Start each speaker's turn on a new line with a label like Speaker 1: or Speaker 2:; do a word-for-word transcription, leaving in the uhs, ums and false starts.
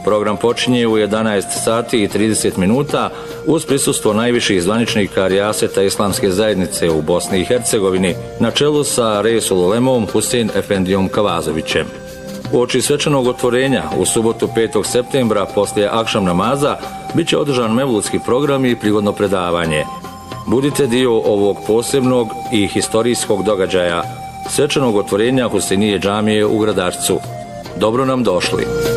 Speaker 1: Program počinje u jedanaest sati i trideset minuta uz prisustvo najviših zvaničnika Rijaseta Islamske zajednice u Bosni i Hercegovini na čelu sa Resul Ulemom Husein Efendijom Kavazovićem. Uoči svečanog otvorenja u subotu petog septembra poslije akšam namaza bit će održan mevludski program i prigodno predavanje. Budite dio ovog posebnog i historijskog događaja, svečanog otvorenja Huseinije džamije u Gradarcu. Dobro nam došli!